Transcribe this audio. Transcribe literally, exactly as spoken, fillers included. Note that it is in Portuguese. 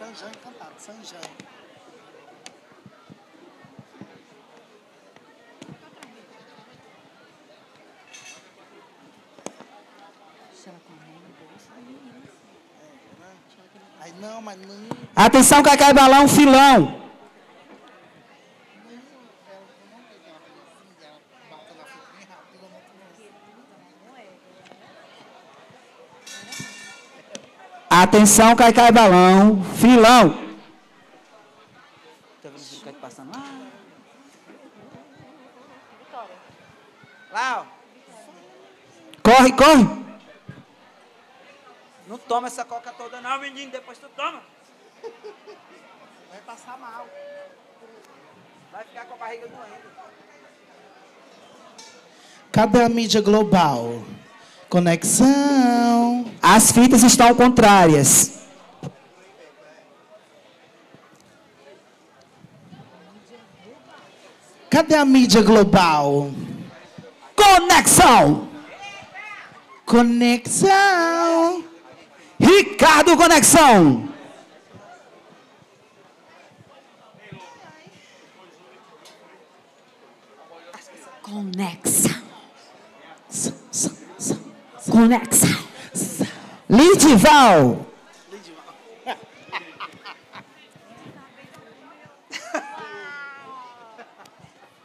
Sanjão encantado, Sanjão. Aí não, mas não. Atenção, Cacai Balão, filão. Atenção, Cacai Balão, filão. Tá vendo o Cacai passando lá? Lá, ó. Corre, corre. Não toma essa coca toda não, menino. Depois tu toma. Vai passar mal. Vai ficar com a barriga doendo. Cadê a mídia global? Conexão. As fitas estão contrárias. Cadê a mídia global? Conexão. Conexão. Ricardo Conexão. Conexão. São, são, são, Conexão. Lidival.